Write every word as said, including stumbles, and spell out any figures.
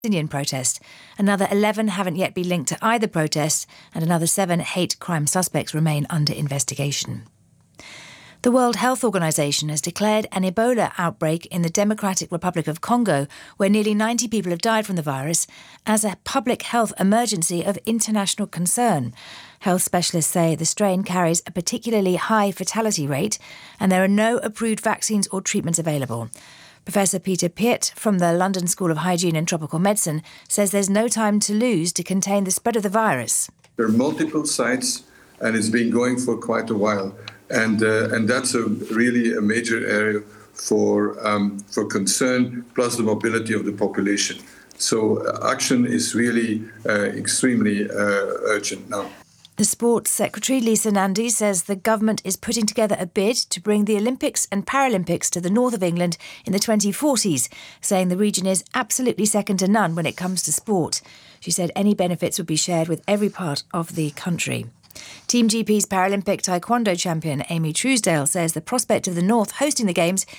Palestinian protest. Another eleven haven't yet been linked to either protest, and another seven hate crime suspects remain under investigation. The World Health Organization has declared an Ebola outbreak in the Democratic Republic of Congo, where nearly ninety people have died from the virus, as a public health emergency of international concern. Health specialists say the strain carries a particularly high fatality rate, and there are no approved vaccines or treatments available. Professor Peter Piet from the London School of Hygiene and Tropical Medicine says there's no time to lose to contain the spread of the virus. There are multiple sites, and it's been going for quite a while. And uh, and that's a really a major area for um, for concern, plus the mobility of the population. So uh, action is really uh, extremely uh, urgent now. The Sports Secretary, Lisa Nandy, says the government is putting together a bid to bring the Olympics and Paralympics to the north of England in the twenty forties, saying the region is absolutely second to none when it comes to sport. She said any benefits would be shared with every part of the country. Team G P's Paralympic Taekwondo champion Amy Truesdale says the prospect of the North hosting the Games